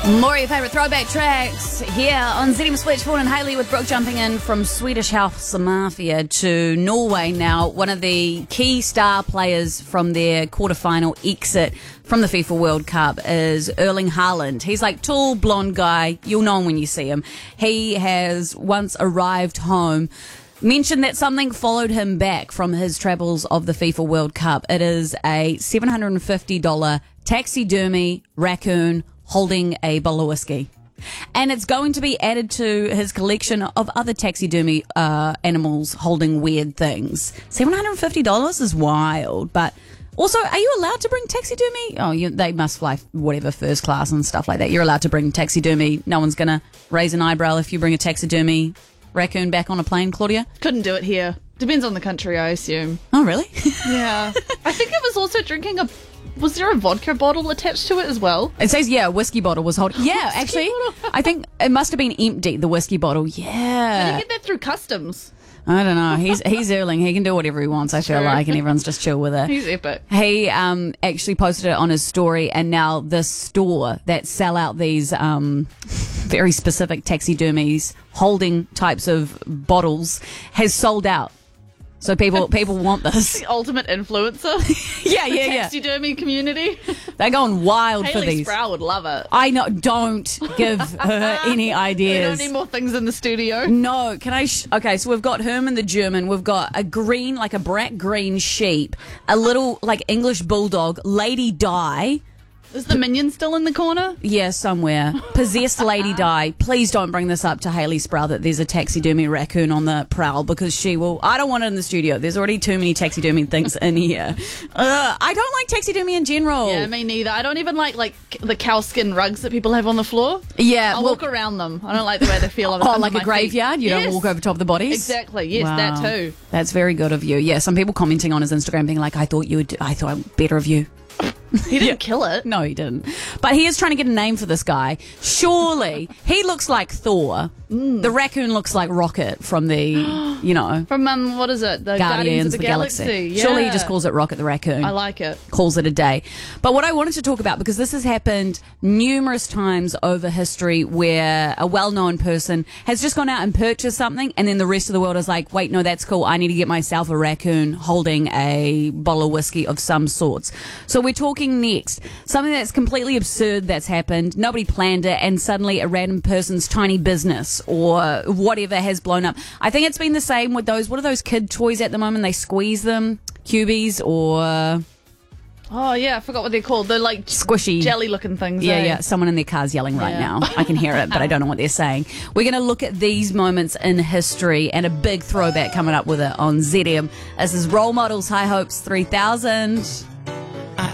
More of your favourite throwback tracks here on ZM Switchboard and Hayley with Brooke jumping in from Swedish House Mafia to Norway now. One of the key star players from their quarterfinal exit from the FIFA World Cup is Erling Haaland. He's like tall, blonde guy. You'll know him when you see him. He has once arrived home, mentioned that something followed him back from his travels of the FIFA World Cup. It is a $750 taxidermy raccoon holding a bottle of whiskey. And it's going to be added to his collection of other taxidermy animals holding weird things. $750 is wild. But also, are you allowed to bring taxidermy? Oh, they must fly whatever first class and stuff like that. You're allowed to bring taxidermy. No one's going to raise an eyebrow if you bring a taxidermy raccoon back on a plane, Claudia? Couldn't do it here. Depends on the country, I assume. Oh, really? Yeah. I think it was also drinking a... Was there a vodka bottle attached to it as well? It says, yeah, a whiskey bottle was holding. Yeah, actually, I think it must have been empty, the whiskey bottle. Yeah. How do you get that through customs? I don't know. He's Erling. He can do whatever he wants, I feel like, and everyone's just chill with it. He's epic. He actually posted it on his story, and now the store that sell out these very specific taxidermies holding types of bottles has sold out. So people want this. The ultimate influencer. Yeah. Taxidermy community. They're going wild for Hayley these. Sproul would love it. I know. Don't give her any We ideas. don't need more things in the studio. No, can I? Okay, so we've got Herman the German. We've got a green, like a bright green sheep, a little like English bulldog, Lady Di. Is the minion still in the corner? Yeah, somewhere. Possessed Lady Di. Please don't bring this up to Hayley Sproul that there's a taxidermy raccoon on the prowl, because she will. I don't want it in the studio. There's already too many taxidermy things in here. I don't like taxidermy in general. Yeah, me neither. I don't even like the cow skin rugs that people have on the floor. Yeah, I'll walk around them. I don't like the way they feel on the Oh, like a graveyard? You don't walk over top of the bodies? Exactly. Yes, Wow. that too. That's very good of you. Yeah, some people commenting on his Instagram being like, I thought better of you. He didn't kill it. No, he didn't. But he is trying to get a name for this guy. Surely he looks like Thor. The raccoon looks like Rocket from the, From, what is it? The Guardians of the Galaxy. Yeah. Surely he just calls it Rocket the Raccoon. I like it. Calls it a day. But what I wanted to talk about, because this has happened numerous times over history where a well-known person has just gone out and purchased something, and then the rest of the world is like, wait, no, that's cool. I need to get myself a raccoon holding a bottle of whiskey of some sorts. So we're talking next. Something that's completely absurd that's happened. Nobody planned it, and suddenly a random person's tiny business or whatever has blown up. I think it's been the same with those, what are those kid toys at the moment? They squeeze them, Cubies or... Oh, yeah, I forgot what they're called. They're like squishy jelly-looking things. Yeah. Someone in their car's yelling right now. I can hear it, but I don't know what they're saying. We're going to look at these moments in history and a big throwback coming up with it on ZM. This is Role Models High Hopes 3000.